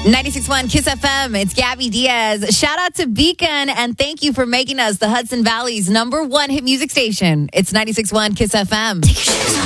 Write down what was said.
96.1 Kiss FM. It's Gabby Diaz. Shout out to Beacon and thank you for making us the Hudson Valley's #1 hit music station. It's 96.1 Kiss FM.